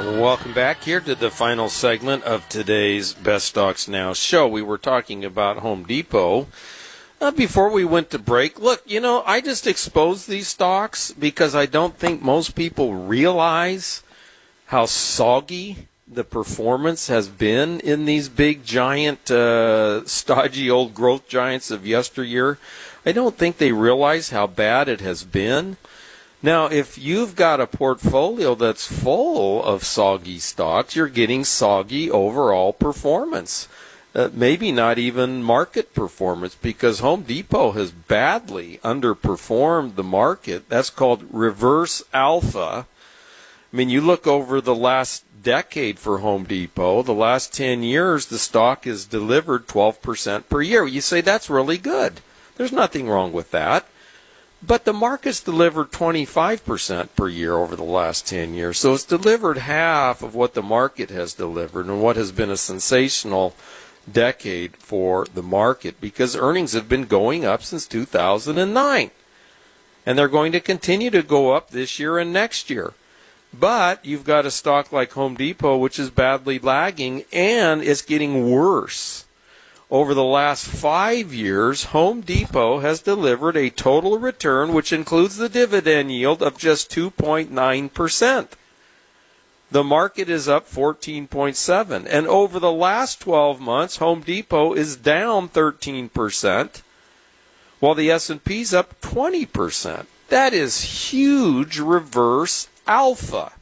Welcome back here to the final segment of today's Best Stocks Now show. We were talking about Home Depot. Before we went to break, look, I just exposed these stocks because I don't think most people realize how soggy the performance has been in these big, giant, stodgy old growth giants of yesteryear. I don't think they realize how bad it has been. Now, if you've got a portfolio that's full of soggy stocks, you're getting soggy overall performance. Maybe not even market performance, because Home Depot has badly underperformed the market. That's called reverse alpha. I mean, you look over the last decade for Home Depot, the last 10 years, the stock has delivered 12% per year. You say that's really good. There's nothing wrong with that. But the market's delivered 25% per year over the last 10 years. So it's delivered half of what the market has delivered and what has been a sensational decade for the market, because earnings have been going up since 2009. And they're going to continue to go up this year and next year. But you've got a stock like Home Depot, which is badly lagging, and it's getting worse. Over the last 5 years, Home Depot has delivered a total return, which includes the dividend yield, of just 2.9%. The market is up 14.7%. And over the last 12 months, Home Depot is down 13%, while the S&P's up 20%. That is huge reverse alpha.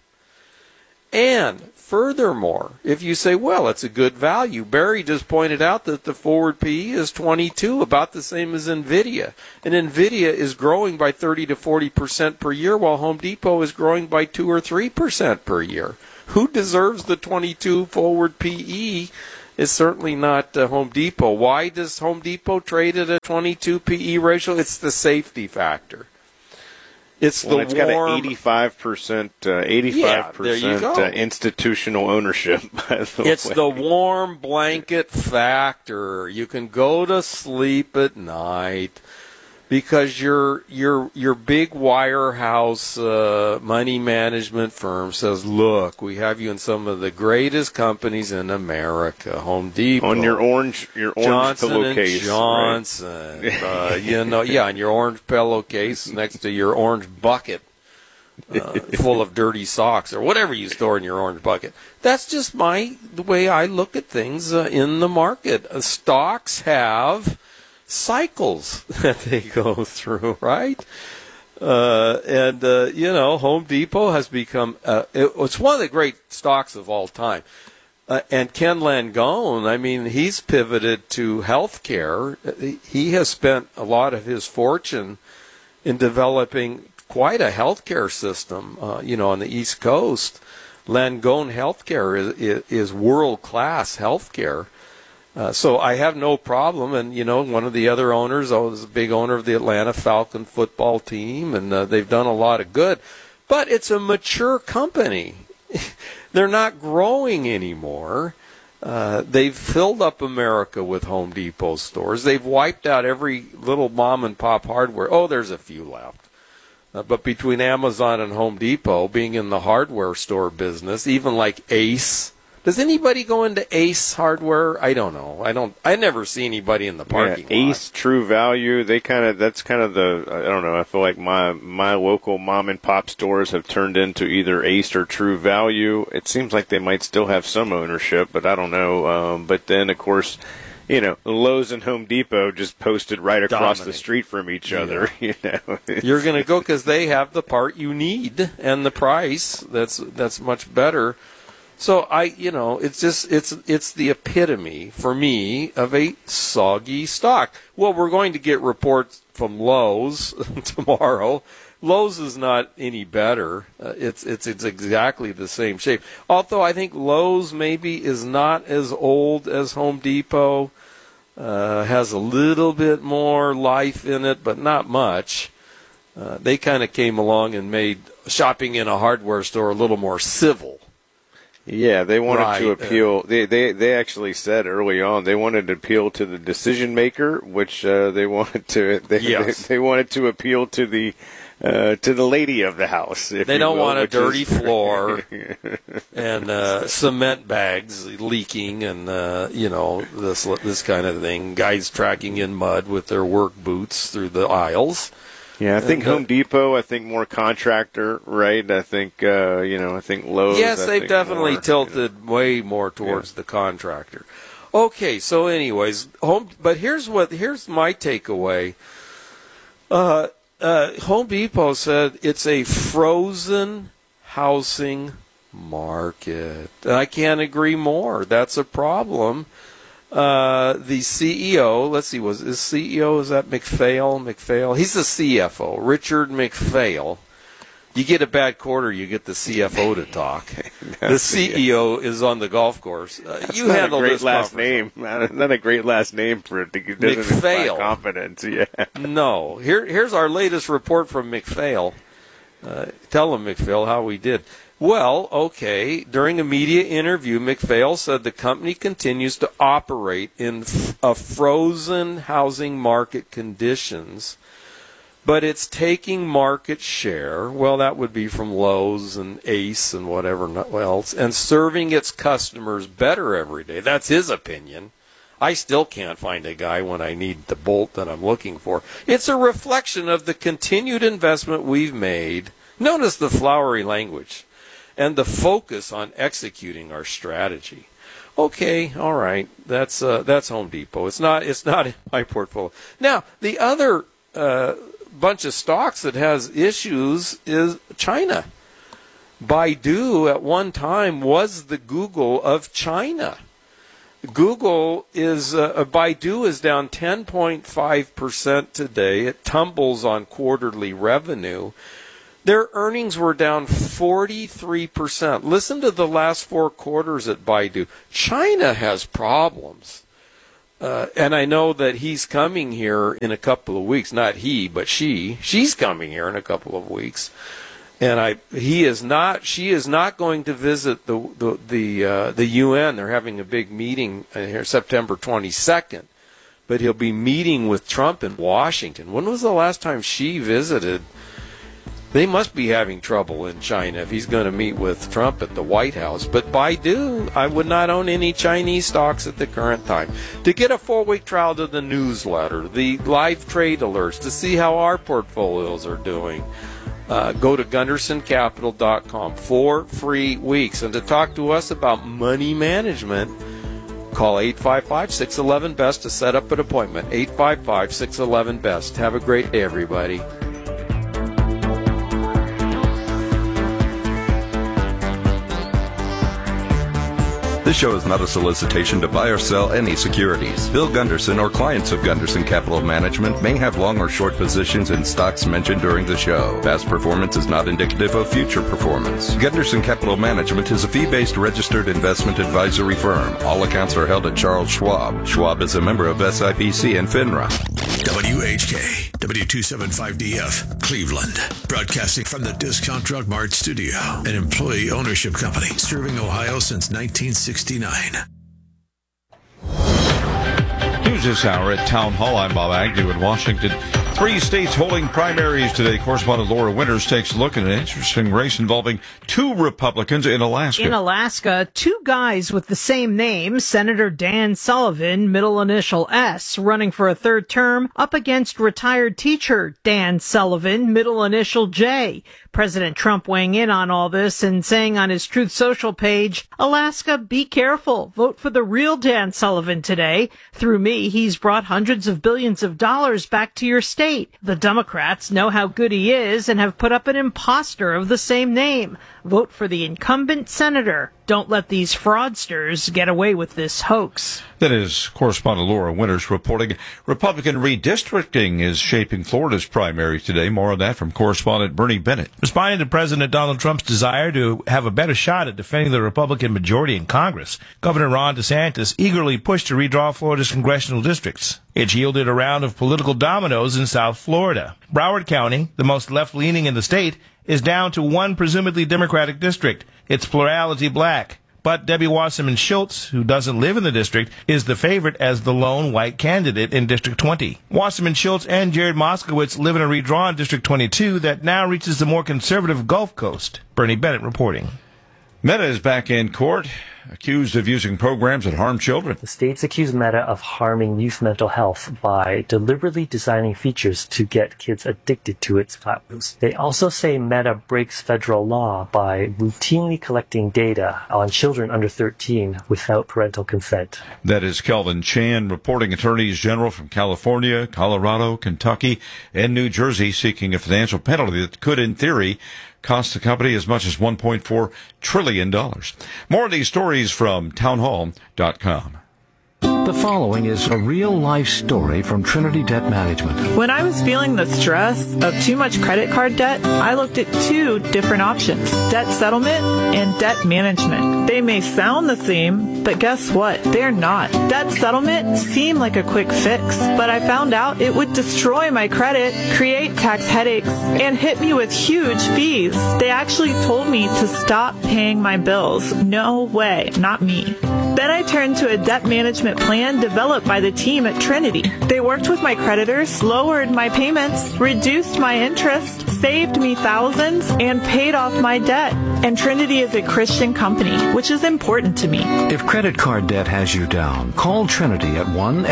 And furthermore, if you say, well, it's a good value, Barry just pointed out that the forward PE is 22, about the same as NVIDIA. And NVIDIA is growing by 30 to 40% per year, while Home Depot is growing by 2 or 3% per year. Who deserves the 22 forward PE? Is certainly not Home Depot. Why does Home Depot trade at a 22 PE ratio? It's the safety factor. It's got an 85%, 85% institutional ownership. By the way. It's the warm blanket factor. You can go to sleep at night because your big wirehouse money management firm says, "Look, we have you in some of the greatest companies in America, Home Depot, on your orange Johnson pillowcase, and Johnson, right? On your orange pillowcase next to your orange bucket full of dirty socks or whatever you store in your orange bucket." That's just the way I look at things in the market. Stocks have cycles that they go through, right? Home Depot has become it's one of the great stocks of all time. And Ken Langone, he's pivoted to healthcare. He has spent a lot of his fortune in developing quite a healthcare system, on the East Coast. Langone Healthcare is world-class healthcare. So I have no problem. And, one of the other owners is a big owner of the Atlanta Falcon football team, and they've done a lot of good. But it's a mature company. They're not growing anymore. They've filled up America with Home Depot stores. They've wiped out every little mom-and-pop hardware. Oh, there's a few left. But between Amazon and Home Depot being in the hardware store business, even like Ace. Does anybody go into Ace Hardware? I don't know. I never see anybody in the parking lot. Ace, True Value, I don't know, I feel like my local mom and pop stores have turned into either Ace or True Value. It seems like they might still have some ownership, but I don't know. But then, of course, Lowe's and Home Depot just posted right across the street from each other. You're going to go because they have the part you need and the price that's much better. So it's the epitome for me of a soggy stock. Well, we're going to get reports from Lowe's tomorrow. Lowe's is not any better. It's exactly the same shape. Although I think Lowe's maybe is not as old as Home Depot. Has a little bit more life in it, but not much. They kind of came along and made shopping in a hardware store a little more civil. Yeah, they wanted to appeal. They actually said early on they wanted to appeal to the decision maker, which they wanted to. They wanted to appeal to the to the lady of the house. If they don't you will, want a which dirty is- floor and cement bags leaking and this kind of thing. Guys tracking in mud with their work boots through the aisles. Yeah, I think Home Depot. I think more contractor, right? I think I think Lowe's. Yes, I they've think definitely more, tilted way more towards the contractor. Okay, so anyways, but here's my takeaway. Home Depot said it's a frozen housing market. I can't agree more. That's a problem. The CEO, let's see, is that McPhail? He's the CFO, Richard McPhail. You get a bad quarter, you get the CFO to talk. The CEO is on the golf course. You handle this last name. Not a great last name for it. McPhail. Confidence, yeah. No. Here's our latest report from McPhail. Tell him, McPhail, how we did. Well, okay. During a media interview, McPhail said the company continues to operate in a frozen housing market conditions, but it's taking market share. Well, that would be from Lowe's and Ace and whatever else, and serving its customers better every day. That's his opinion. I still can't find a guy when I need the bolt that I'm looking for. It's a reflection of the continued investment we've made. Notice the flowery language. And the focus on executing our strategy. Okay, all right, that's Home Depot. It's not in my portfolio. Now, the other bunch of stocks that has issues is China. Baidu at one time was the Google of China. Baidu is down 10.5% today. It tumbles on quarterly revenue. Their earnings were down 43%. Listen to the last 4 quarters at Baidu. China has problems. And I know that he's coming here in a couple of weeks. Not he, but she. She's coming here in a couple of weeks. And she is not going to visit the UN. They're having a big meeting here September 22nd. But he'll be meeting with Trump in Washington. When was the last time she visited? They must be having trouble in China if he's going to meet with Trump at the White House. But Baidu, I would not own any Chinese stocks at the current time. To get a full-week trial to the newsletter, the live trade alerts, to see how our portfolios are doing, go to GundersonCapital.com for free weeks. And to talk to us about money management, call 855-611-BEST to set up an appointment. 855-611-BEST. Have a great day, everybody. This show is not a solicitation to buy or sell any securities. Bill Gunderson or clients of Gunderson Capital Management may have long or short positions in stocks mentioned during the show. Past performance is not indicative of future performance. Gunderson Capital Management is a fee-based registered investment advisory firm. All accounts are held at Charles Schwab. Schwab is a member of SIPC and FINRA. WHK, W275DF, Cleveland. Broadcasting from the Discount Drug Mart studio. An employee ownership company serving Ohio since 1969. News this hour at Town Hall. I'm Bob Agnew in Washington. 3 states holding primaries today. Correspondent Laura Winters takes a look at an interesting race involving 2 Republicans in Alaska. In Alaska, 2 guys with the same name, Senator Dan Sullivan, middle initial S, running for a 3rd term, up against retired teacher Dan Sullivan, middle initial J. President Trump weighing in on all this and saying on his Truth Social page, Alaska, be careful. Vote for the real Dan Sullivan today. Through me, he's brought hundreds of billions of dollars back to your state. The Democrats know how good he is and have put up an imposter of the same name. Vote for the incumbent senator. Don't let these fraudsters get away with this hoax. That is correspondent Laura Winters reporting. Republican redistricting is shaping Florida's primary today. More on that from correspondent Bernie Bennett. Responding to President Donald Trump's desire to have a better shot at defending the Republican majority in Congress, Governor Ron DeSantis eagerly pushed to redraw Florida's congressional districts. It yielded a round of political dominoes in South Florida. Broward County, the most left-leaning in the state, is down to one presumably Democratic district. It's plurality black. But Debbie Wasserman Schultz, who doesn't live in the district, is the favorite as the lone white candidate in District 20. Wasserman Schultz and Jared Moskowitz live in a redrawn District 22 that now reaches the more conservative Gulf Coast. Bernie Bennett reporting. Meta is back in court, accused of using programs that harm children. The states accuse Meta of harming youth mental health by deliberately designing features to get kids addicted to its platforms. They also say Meta breaks federal law by routinely collecting data on children under 13 without parental consent. That is Kelvin Chan reporting. Attorneys general from California, Colorado, Kentucky, and New Jersey seeking a financial penalty that could, in theory, cost the company as much as $1.4 trillion. More of these stories from townhall.com. The following is a real-life story from Trinity Debt Management. When I was feeling the stress of too much credit card debt, I looked at two different options: debt settlement and debt management. They may sound the same, but guess what? They're not. Debt settlement seemed like a quick fix, but I found out it would destroy my credit, create tax headaches, and hit me with huge fees. They actually told me to stop paying my bills. No way, not me. Then I turned to a debt management plan developed by the team at Trinity. They worked with my creditors, lowered my payments, reduced my interest, saved me thousands, and paid off my debt. And Trinity is a Christian company, which is important to me. If credit card debt has you down, call Trinity at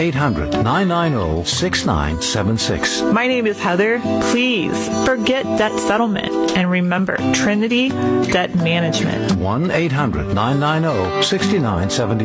1-800-990-6976. My name is Heather. Please forget debt settlement and remember Trinity Debt Management. 1-800-990-6976.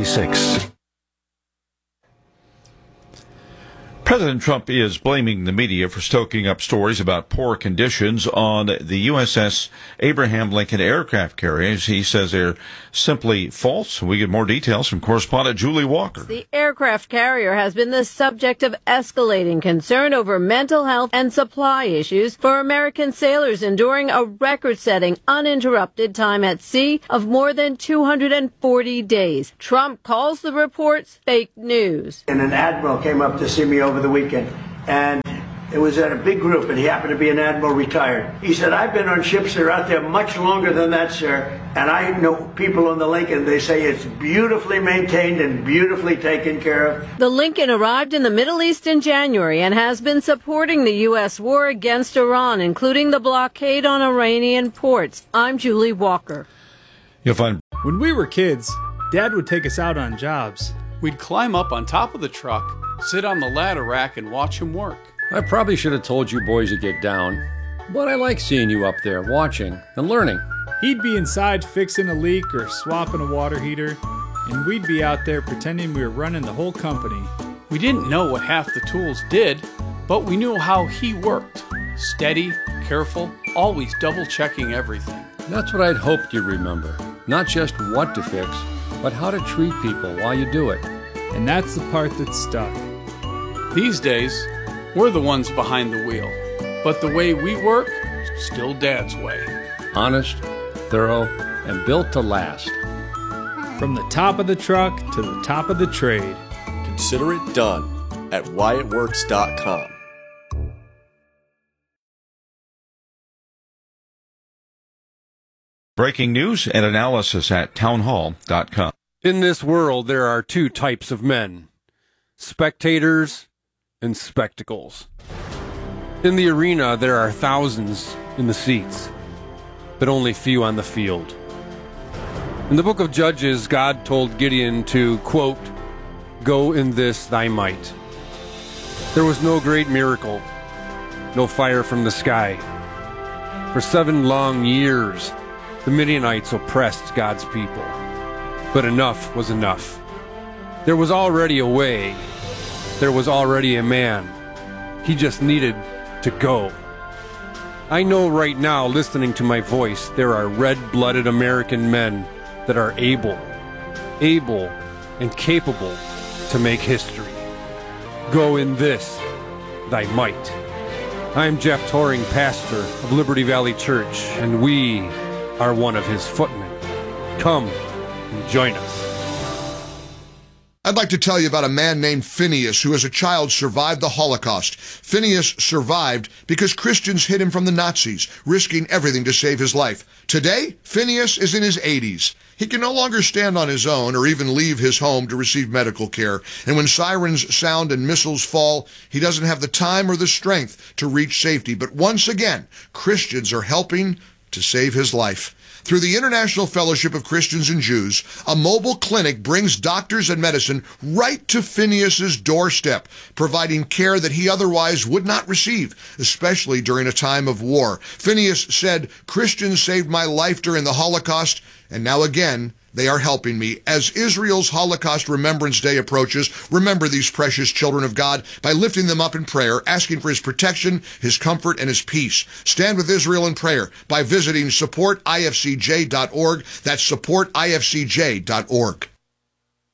President Trump is blaming the media for stoking up stories about poor conditions on the USS Abraham Lincoln aircraft carriers. He says they're simply false. We get more details from correspondent Julie Walker. The aircraft carrier has been the subject of escalating concern over mental health and supply issues for American sailors enduring a record-setting uninterrupted time at sea of more than 240 days. Trump calls the reports fake news. And an admiral came up to see me over the weekend, and it was at a big group, and he happened to be an admiral retired. He said, I've been on ships that are out there much longer than that, sir, and I know people on the Lincoln, they say it's beautifully maintained and beautifully taken care of. The Lincoln arrived in the Middle East in January and has been supporting the U.S. war against Iran, including the blockade on Iranian ports. I'm Julie Walker. You'll find when we were kids, Dad would take us out on jobs. We'd climb up on top of the truck, sit on the ladder rack, and watch him work. I probably should have told you boys to get down, but I like seeing you up there watching and learning. He'd be inside fixing a leak or swapping a water heater, and we'd be out there pretending we were running the whole company. We didn't know what half the tools did, but we knew how he worked. Steady, careful, always double-checking everything. That's what I'd hoped you'd remember. Not just what to fix, but how to treat people while you do it. And that's the part that stuck. These days, we're the ones behind the wheel. But the way we work, still Dad's way. Honest, thorough, and built to last. From the top of the truck to the top of the trade. Consider it done at WyattWorks.com. breaking news and analysis at townhall.com. In this world, there are two types of men: spectators and spectacles. In the arena, there are thousands in the seats, but only few on the field. In the book of Judges, God told Gideon to, quote, "Go in this thy might." There was no great miracle, no fire from the sky. For 7 long years, the Midianites oppressed God's people. But enough was enough. There was already a way. There was already a man. He just needed to go. I know right now, listening to my voice, there are red-blooded American men that are able and capable to make history. Go in this, thy might. I'm Jeff Toring, pastor of Liberty Valley Church, and we are one of his footmen. Come and join us. I'd like to tell you about a man named Phineas who as a child survived the Holocaust. Phineas survived because Christians hid him from the Nazis, risking everything to save his life. Today, Phineas is in his 80s. He can no longer stand on his own or even leave his home to receive medical care. And when sirens sound and missiles fall, he doesn't have the time or the strength to reach safety. But once again, Christians are helping to save his life. Through the International Fellowship of Christians and Jews, a mobile clinic brings doctors and medicine right to Phineas's doorstep, providing care that he otherwise would not receive, especially during a time of war. Phineas said, "Christians saved my life during the Holocaust, and now again, they are helping me." As Israel's Holocaust Remembrance Day approaches, remember these precious children of God by lifting them up in prayer, asking for his protection, his comfort, and his peace. Stand with Israel in prayer by visiting supportifcj.org. That's supportifcj.org.